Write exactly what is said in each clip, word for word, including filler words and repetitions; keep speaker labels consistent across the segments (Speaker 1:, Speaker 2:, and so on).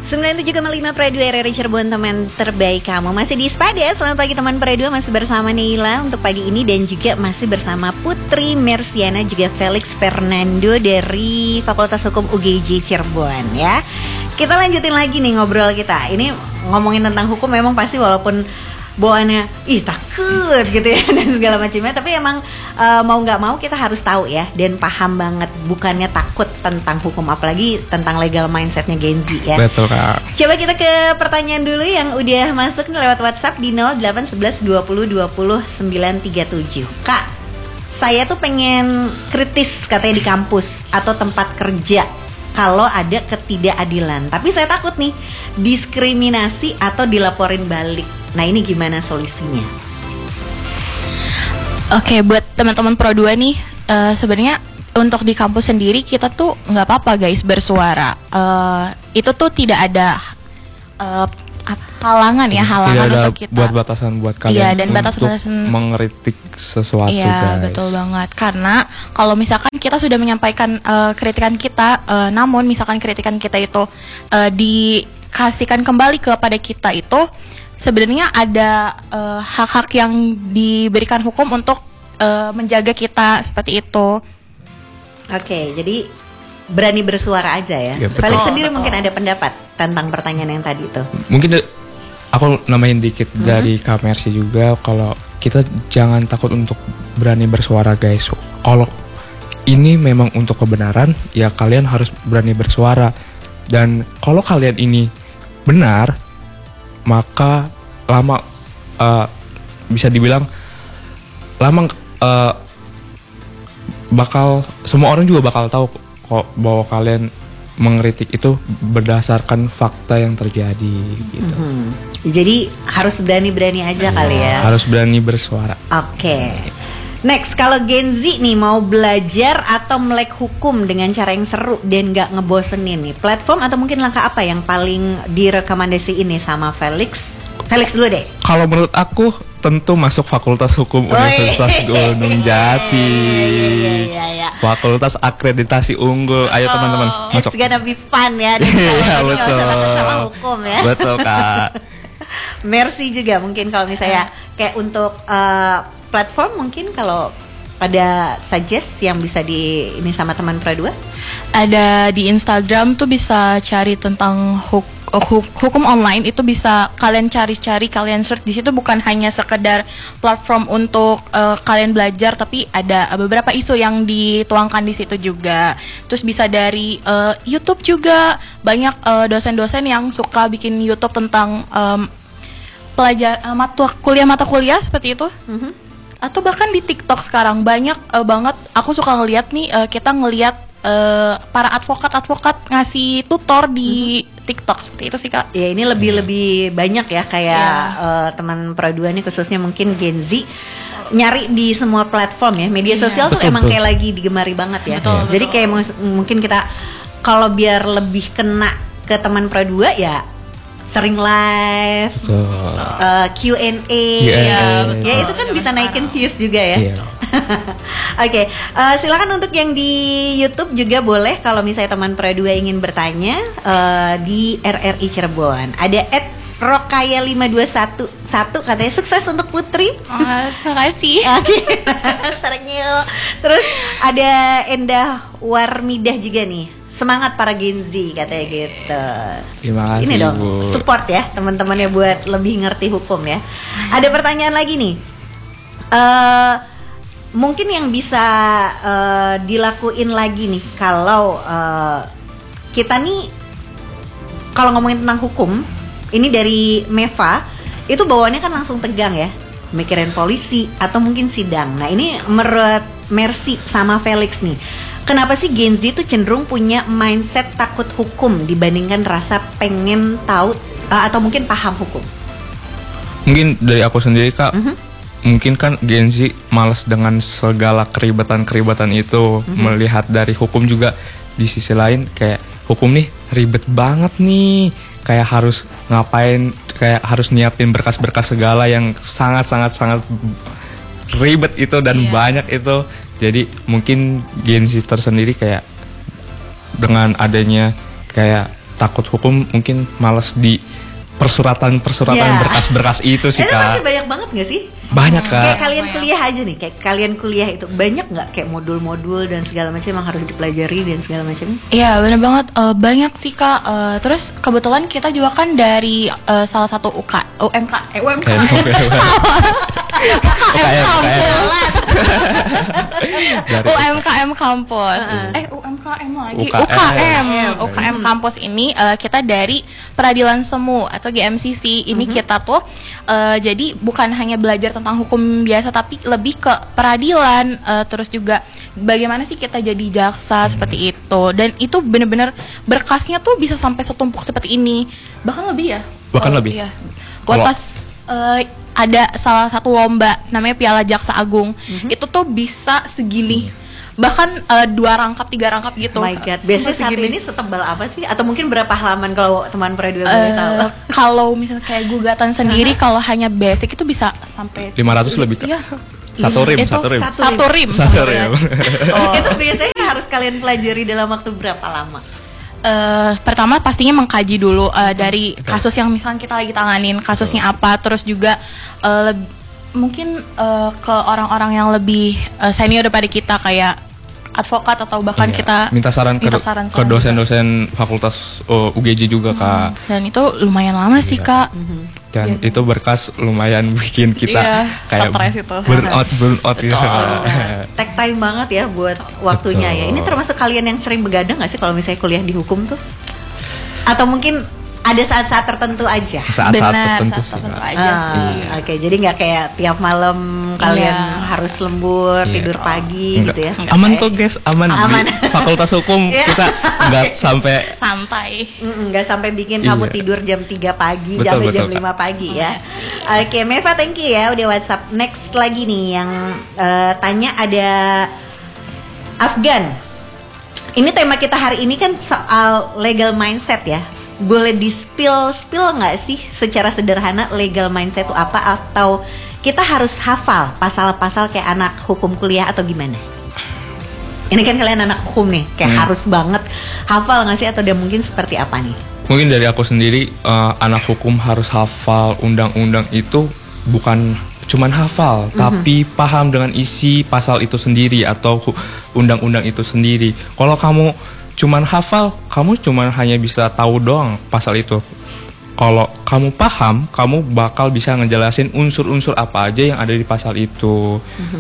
Speaker 1: sembilan puluh tujuh koma lima Pro dua R R I Cirebon, teman terbaik kamu. Masih di Spada. Selamat pagi teman Pro dua, masih bersama Neila untuk pagi ini. Dan juga masih bersama Putri Mersiana, juga Felix Fernando dari Fakultas Hukum U G J Cirebon ya. Kita lanjutin lagi nih ngobrol kita. Ini ngomongin tentang hukum memang pasti walaupun bawaannya ih takut gitu ya dan segala macamnya, tapi emang uh, mau nggak mau kita harus tahu ya dan paham banget, bukannya takut tentang hukum, apalagi tentang legal mindsetnya Gen Z ya.
Speaker 2: Betul Kak.
Speaker 1: Coba kita ke pertanyaan dulu yang udah masuk nih lewat WhatsApp di nol delapan satu satu dua nol dua nol sembilan tiga tujuh. Kak, saya tuh pengen kritis katanya di kampus atau tempat kerja kalau ada ketidakadilan, tapi saya takut nih diskriminasi atau dilaporin balik. Nah ini gimana solusinya?
Speaker 3: Oke, buat teman-teman Pro dua nih, uh, sebenarnya untuk di kampus sendiri kita tuh nggak apa-apa guys bersuara. Uh, itu tuh tidak ada uh, halangan ya, halangan
Speaker 2: tidak ada
Speaker 3: untuk kita.
Speaker 2: Buat batasan buat kalian.
Speaker 3: Iya, dan
Speaker 2: untuk
Speaker 3: batas-batasan
Speaker 2: mengkritik sesuatu
Speaker 3: iya,
Speaker 2: guys.
Speaker 3: Iya, betul banget. Karena kalau misalkan kita sudah menyampaikan uh, kritikan kita, uh, namun misalkan kritikan kita itu uh, dikasihkan kembali kepada kita itu, sebenarnya ada uh, hak-hak yang diberikan hukum untuk uh, menjaga kita seperti itu.
Speaker 1: Oke, jadi berani bersuara aja ya.
Speaker 2: Ya,
Speaker 1: Felix
Speaker 3: betul.
Speaker 1: sendiri mungkin ada pendapat tentang pertanyaan yang tadi itu.
Speaker 2: Mungkin de- aku namain dikit
Speaker 1: Mm-hmm.
Speaker 2: dari Kak Mercy juga, kalau kita jangan takut untuk berani bersuara guys. Kalau ini memang untuk kebenaran, ya kalian harus berani bersuara. Dan kalau kalian ini benar, maka lama uh, bisa dibilang lama uh, bakal semua orang juga bakal tahu kok bahwa kalian mengkritik itu berdasarkan fakta yang terjadi gitu.
Speaker 1: Hmm. Jadi harus berani-berani aja kali ya.
Speaker 2: Harus berani bersuara.
Speaker 1: Oke. Next, kalau Gen Z nih mau belajar atau melek hukum dengan cara yang seru dan gak ngebosenin nih, platform atau mungkin langkah apa yang paling direkomendasiin nih sama Felix? Felix dulu deh.
Speaker 2: Kalau menurut aku tentu masuk Fakultas Hukum Universitas Gunung Jati.
Speaker 1: Iya, iya, iya.
Speaker 2: Fakultas akreditasi unggul. Ayo teman-teman masuk.
Speaker 1: It's gonna be fun ya.
Speaker 2: Iya betul.
Speaker 1: Sama hukum ya.
Speaker 2: Betul Kak.
Speaker 1: Mercy juga mungkin kalau misalnya kayak untuk uh, platform, mungkin kalau ada suggest yang bisa di ini sama teman Pro dua.
Speaker 3: Ada di Instagram tuh bisa cari tentang huk, huk, hukum online, itu bisa kalian cari-cari, kalian search di situ, bukan hanya sekedar platform untuk uh, kalian belajar, tapi ada beberapa isu yang dituangkan di situ juga. Terus bisa dari uh, YouTube juga, banyak uh, dosen-dosen yang suka bikin YouTube tentang um, pelajar uh, mata kuliah mata kuliah seperti itu. Mm-hmm. Atau bahkan di TikTok sekarang banyak uh, banget. Aku suka ngeliat nih, uh, kita ngeliat Uh, para advokat-advokat ngasih tutor di mm-hmm. TikTok seperti itu sih Kak.
Speaker 1: Ya ini lebih-lebih banyak ya kayak yeah. uh, teman Pro dua nih, khususnya mungkin Gen Z nyari di semua platform ya. Media yeah. sosial tuh betul, emang betul. Kayak lagi digemari banget ya. Betul, jadi betul. Kayak m- mungkin kita kalau biar lebih kena ke teman Pro dua ya sering live, uh, Q and A, ya, ya itu kan bisa naikin views juga ya. Yeah. Oke, okay. uh, silakan untuk yang di YouTube juga boleh kalau misalnya teman Pro dua ingin bertanya uh, di R R I Cirebon. Ada at Rokaya lima dua satu satu katanya sukses untuk Putri.
Speaker 3: Oh, terima kasih.
Speaker 1: Sarang yuk. Terus ada Endah Warmidah juga nih. Semangat para Gen Z katanya gitu.
Speaker 2: Terima kasih.
Speaker 1: Ini dong
Speaker 2: Bu.
Speaker 1: support ya teman-temannya buat lebih ngerti hukum ya. Ada pertanyaan lagi nih. Uh, mungkin yang bisa uh, dilakuin lagi nih kalau uh, kita nih kalau ngomongin tentang hukum, ini dari Meva itu bawaannya kan langsung tegang ya, mikirin polisi atau mungkin sidang. Nah ini menurut Mercy sama Felix nih, kenapa sih Gen Z itu cenderung punya mindset takut hukum dibandingkan rasa pengen tahu uh, atau mungkin paham hukum?
Speaker 2: Mungkin dari aku sendiri Kak,
Speaker 1: uh-huh.
Speaker 2: mungkin kan Gen Z malas dengan segala keribatan-keribatan itu. Uh-huh. Melihat dari hukum juga di sisi lain kayak hukum nih ribet banget nih, kayak harus ngapain, kayak harus nyiapin berkas-berkas segala yang sangat-sangat-sangat ribet itu dan yeah. banyak itu. Jadi mungkin Gen Z tersendiri kayak dengan adanya kayak takut hukum mungkin malas di persuratan-persuratan
Speaker 1: Ya.
Speaker 2: berkas-berkas itu sih
Speaker 1: Itu
Speaker 2: Kak.
Speaker 1: masih banyak banget gak sih?
Speaker 2: Banyak Kak.
Speaker 1: Kayak kalian kuliah aja nih, kayak kalian kuliah itu banyak nggak kayak modul-modul dan segala macam yang harus dipelajari dan segala macam?
Speaker 3: Iya benar banget. Eh, banyak sih Kak. Eh, terus kebetulan kita juga kan dari eh, salah satu U K U M K eh U M K
Speaker 2: Kayak U K M, U K M. Dari-
Speaker 3: U M K M kampus. Eh U M K M lagi.
Speaker 2: U K M.
Speaker 3: U K M. U K M kampus ini eh, kita dari Peradilan Semu atau G M C C. Ini kita tuh eh, jadi bukan hanya belajar tentang hukum biasa tapi lebih ke peradilan, eh, terus juga bagaimana sih kita jadi jaksa seperti itu. Dan itu benar-benar berkasnya tuh bisa sampai setumpuk seperti ini. Bahkan lebih ya.
Speaker 2: Bahkan
Speaker 3: Oh,
Speaker 2: lebih.
Speaker 3: Iya. Buat
Speaker 2: Kalau-
Speaker 3: pas eh, ada salah satu lomba namanya Piala Jaksa Agung. Itu tuh bisa segini. Bahkan eh, dua rangkap, tiga rangkap gitu.
Speaker 1: Oh my god, biasanya
Speaker 3: Semua
Speaker 1: satu
Speaker 3: segini.
Speaker 1: ini setebal apa sih? Atau mungkin berapa halaman kalau teman Pradua boleh
Speaker 3: Eh,
Speaker 1: tahu?
Speaker 3: kalau misalnya kayak gugatan sendiri kalau hanya basic itu bisa sampai
Speaker 2: lima ratus lebih Kak.
Speaker 3: Iya.
Speaker 2: Satu rim,
Speaker 3: Itu
Speaker 2: satu rim.
Speaker 3: Satu rim.
Speaker 2: Satu rim.
Speaker 1: Oh. Itu biasanya harus kalian pelajari dalam waktu berapa lama?
Speaker 3: Eh, pertama pastinya mengkaji dulu eh, dari kasus yang misalnya kita lagi tanganin kasusnya apa, terus juga eh, leb- mungkin eh, ke orang-orang yang lebih eh, senior daripada kita kayak advokat atau bahkan
Speaker 2: Iya.
Speaker 3: kita
Speaker 2: minta saran ke,
Speaker 3: minta saran
Speaker 2: ke dosen-dosen fakultas oh, U G J juga Kak.
Speaker 3: dan itu lumayan lama sih Kak.
Speaker 2: Dan itu berkas lumayan bikin kita
Speaker 3: Iya,
Speaker 2: kayak
Speaker 3: stres itu.
Speaker 2: burn out, burn out gitu.
Speaker 1: Take time banget ya buat waktunya ya.
Speaker 2: Betul.
Speaker 1: Ini termasuk kalian yang sering begadang nggak sih kalau misalnya kuliah di hukum tuh? Atau mungkin ada saat-saat tertentu aja?
Speaker 2: Saat-saat
Speaker 3: Benar,
Speaker 2: tertentu
Speaker 3: saat
Speaker 2: sih
Speaker 3: tertentu
Speaker 2: Kak.
Speaker 3: aja
Speaker 1: Ah,
Speaker 3: sih.
Speaker 1: Oke, jadi nggak kayak tiap malam kalian
Speaker 3: Iya.
Speaker 1: harus lembur,
Speaker 2: Iya.
Speaker 1: tidur pagi
Speaker 2: Enggak.
Speaker 1: gitu ya?
Speaker 2: Aman
Speaker 1: Nggak
Speaker 2: kok guys, aman,
Speaker 1: Aman.
Speaker 2: di fakultas hukum
Speaker 1: Iya.
Speaker 2: kita nggak sampai
Speaker 3: Santai.
Speaker 1: Mm-mm, nggak sampai bikin
Speaker 2: Iya.
Speaker 1: kamu tidur jam tiga pagi,
Speaker 2: Betul,
Speaker 1: sampai
Speaker 2: betul,
Speaker 1: jam
Speaker 2: Kak.
Speaker 1: lima pagi ya. Oke, Meva, thank you ya udah WhatsApp. Next lagi nih yang eh, tanya ada Afgan. Ini tema kita hari ini kan soal legal mindset ya. Boleh di spill spill nggak sih secara sederhana legal mindset itu apa, atau kita harus hafal pasal-pasal kayak anak hukum kuliah atau gimana? Ini kan kalian anak hukum nih, kayak
Speaker 2: Hmm.
Speaker 1: harus banget hafal nggak sih, atau dia mungkin seperti apa nih?
Speaker 2: mungkin dari aku sendiri eh, anak hukum harus hafal undang-undang itu bukan cuman hafal tapi paham dengan isi pasal itu sendiri atau hu- undang-undang itu sendiri. Kalau kamu cuman hafal, kamu cuman hanya bisa tahu doang pasal itu. Kalau kamu paham, kamu bakal bisa ngejelasin unsur-unsur apa aja yang ada di pasal itu.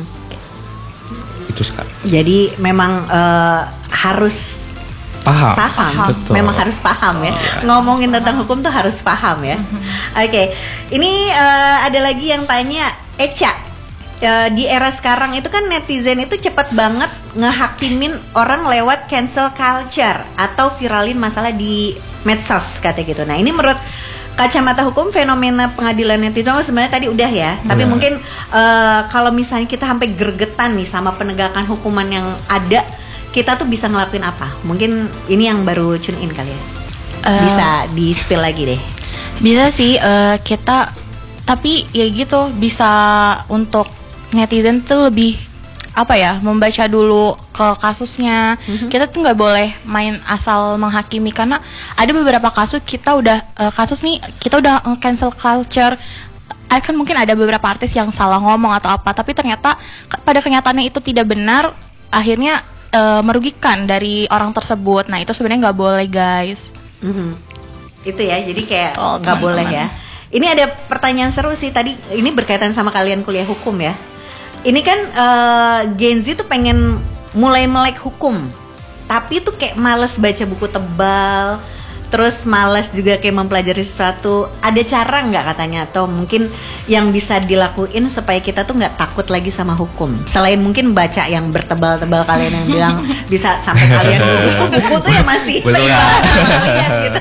Speaker 2: Itu sekarang.
Speaker 1: Jadi memang eh, harus
Speaker 2: Paham.
Speaker 1: paham,
Speaker 2: Betul.
Speaker 1: memang harus paham ya. Ngomongin tentang hukum tuh harus paham ya. Oke, ini eh, ada lagi yang tanya, Eca. Eh, di era sekarang itu kan netizen itu cepat banget ngehakimin orang lewat cancel culture atau viralin masalah di medsos kata gitu. Nah ini menurut kacamata hukum fenomena pengadilan netizen oh, sebenarnya tadi udah ya. Tapi
Speaker 2: Udah.
Speaker 1: mungkin eh, kalau misalnya kita sampai gregetan nih sama penegakan hukuman yang ada, kita tuh bisa ngelakuin apa? Mungkin ini yang baru tune in kali ya.
Speaker 3: Eh,
Speaker 1: Bisa di spill lagi deh.
Speaker 3: Bisa sih eh, kita, tapi ya gitu bisa untuk netizen tuh lebih apa ya, membaca dulu ke kasusnya. Kita tuh nggak boleh main asal menghakimi karena ada beberapa kasus kita udah eh, kasus nih kita udah cancel culture. Eh, kan mungkin ada beberapa artis yang salah ngomong atau apa, tapi ternyata ke- pada kenyataannya itu tidak benar, akhirnya eh, merugikan dari orang tersebut. Nah itu sebenarnya nggak boleh guys.
Speaker 1: Mhm. Itu ya, jadi kayak
Speaker 3: Oh,
Speaker 1: nggak
Speaker 3: teman-teman.
Speaker 1: boleh ya. Ini ada pertanyaan seru sih tadi. Ini berkaitan sama kalian kuliah hukum ya. Ini kan eh, Gen Z tuh pengen mulai melek hukum, tapi tuh kayak males baca buku tebal, terus males juga kayak mempelajari sesuatu. Ada cara nggak katanya, atau mungkin yang bisa dilakuin supaya kita tuh nggak takut lagi sama hukum? Selain mungkin baca yang bertebal-tebal kalian yang bilang bisa sampai kalian buku-buku tuh ya masih
Speaker 2: Betul,
Speaker 1: seimbang
Speaker 2: Kak.
Speaker 1: sama kalian gitu.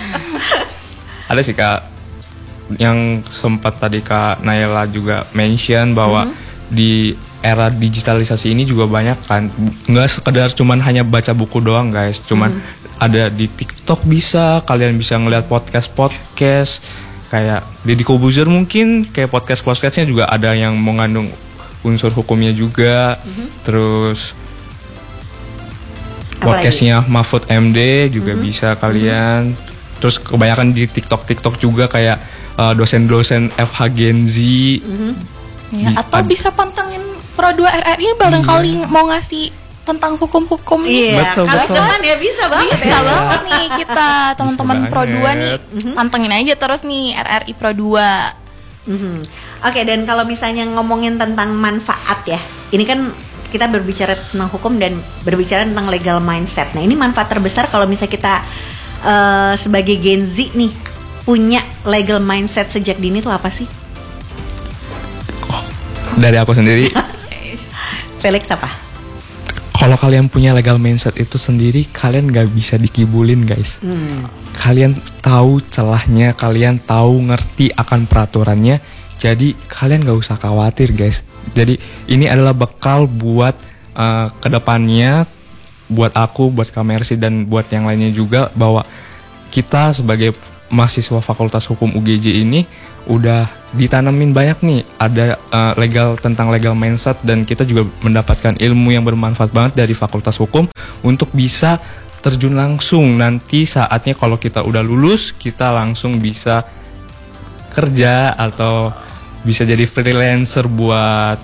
Speaker 2: Ada sih Kak yang sempat tadi Kak Naila juga mention bahwa di era digitalisasi ini juga banyak kan, nggak sekedar cuman hanya baca buku doang guys, cuman ada di TikTok, bisa kalian bisa ngeliat podcast podcast kayak Deddy Kobuzer, mungkin kayak podcast podcastnya juga ada yang mengandung unsur hukumnya juga. Terus
Speaker 1: Apalagi?
Speaker 2: podcastnya Mahfud M D juga bisa kalian. terus kebanyakan di TikTok TikTok juga kayak uh, dosen-dosen F H Gen Z.
Speaker 3: Mm-hmm. Ya, atau ad- bisa pantengin Pro dua R R I barangkali iya. mau ngasih tentang hukum-hukum.
Speaker 1: Iya, kalau depan ya bisa banget.
Speaker 3: Bisa ya. banget nih kita teman-teman Pro dua nih, mm-hmm. pantengin aja terus nih R R I Pro dua.
Speaker 1: Mm-hmm. Oke, okay, dan kalau misalnya ngomongin tentang manfaat ya, ini kan kita berbicara tentang hukum dan berbicara tentang legal mindset. Nah, ini manfaat terbesar kalau misalnya kita uh, sebagai Gen Z nih punya legal mindset sejak dini tuh apa sih?
Speaker 2: Dari aku sendiri.
Speaker 1: Felix apa?
Speaker 2: Kalau kalian punya legal mindset itu sendiri, kalian gak bisa dikibulin guys. Hmm. Kalian tahu celahnya, kalian tahu ngerti akan peraturannya. Jadi kalian gak usah khawatir guys. Jadi ini adalah bekal buat uh, kedepannya, buat aku, buat Kak Mercy dan buat yang lainnya juga, bahwa kita sebagai mahasiswa Fakultas Hukum U G J ini udah ditanamin banyak nih, ada uh, legal tentang legal mindset, dan kita juga mendapatkan ilmu yang bermanfaat banget dari Fakultas Hukum untuk bisa terjun langsung nanti saatnya kalau kita udah lulus, kita langsung bisa kerja atau bisa jadi freelancer buat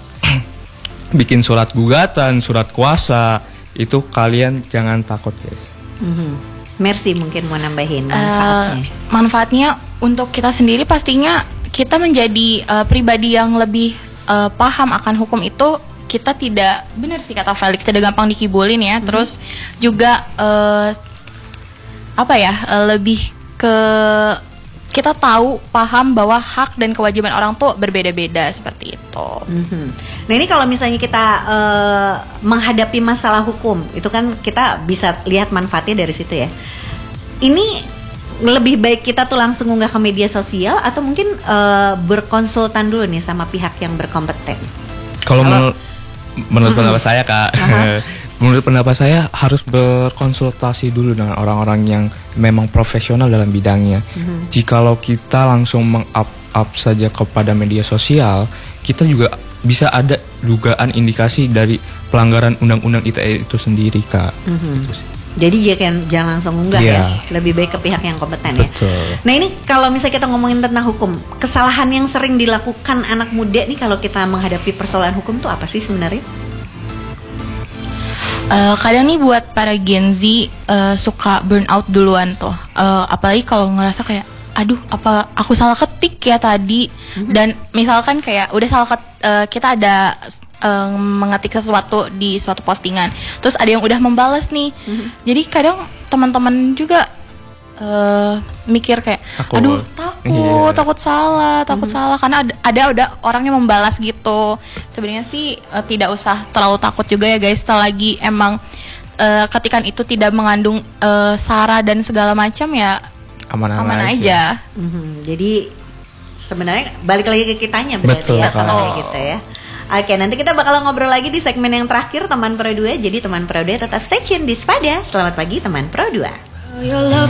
Speaker 2: bikin surat gugatan, surat kuasa. Itu kalian jangan takut guys.
Speaker 1: Mm-hmm. Mercy mungkin mau nambahin manfaatnya.
Speaker 3: Uh, manfaatnya untuk kita sendiri pastinya kita menjadi uh, pribadi yang lebih uh, paham akan hukum itu. Kita tidak, benar sih kata Felix, tidak gampang dikibulin ya. Mm-hmm. Terus juga uh, apa ya, uh, lebih ke kita tahu, paham bahwa hak dan kewajiban orang tuh berbeda-beda seperti itu.
Speaker 1: Mm-hmm. Nah ini kalau misalnya kita uh, menghadapi masalah hukum, itu kan kita bisa lihat manfaatnya dari situ ya. Ini lebih baik kita tuh langsung unggah ke media sosial atau mungkin uh, berkonsultan dulu nih sama pihak yang berkompeten?
Speaker 2: Kalau menurut menurut pendapat saya Kak, uh-huh. menurut pendapat saya harus berkonsultasi dulu dengan orang-orang yang memang profesional dalam bidangnya. Mm-hmm. Jikalau kita langsung meng-up up saja kepada media sosial, kita juga bisa ada dugaan indikasi dari pelanggaran undang-undang I T E itu sendiri Kak.
Speaker 1: Mm-hmm.
Speaker 2: Gitu sih.
Speaker 1: Jadi jangan, jangan langsung unggah yeah. ya, lebih baik ke pihak yang kompeten. Betul. Ya. Nah ini kalau misalnya kita ngomongin tentang hukum, kesalahan yang sering dilakukan anak muda nih kalau kita menghadapi persoalan hukum tuh apa sih sebenarnya?
Speaker 3: Uh, kadang nih buat para Gen Z uh, suka burn out duluan tuh, uh, apalagi kalau ngerasa kayak, aduh apa aku salah ketik ya tadi, mm-hmm. dan misalkan kayak udah salah ket, uh, kita ada uh, mengetik sesuatu di suatu postingan, terus ada yang udah membalas nih, mm-hmm. jadi kadang teman-teman juga uh, mikir kayak, takut. aduh takut, yeah. takut salah, takut mm-hmm. salah, karena ada, ada udah orang yang membalas gitu. Sebenarnya sih uh, tidak usah terlalu takut juga ya guys, selagi emang uh, ketikan itu tidak mengandung uh, sara dan segala macam ya aman, aman aja. aja.
Speaker 1: Mm-hmm. Jadi sebenarnya balik lagi ke kitanya berarti. Betul, ya kalau kayak gitu ya. Oke, nanti kita bakal ngobrol lagi di segmen yang terakhir teman Pro dua. Jadi teman Pro dua tetap stay tune di Spada. Selamat pagi teman Pro dua.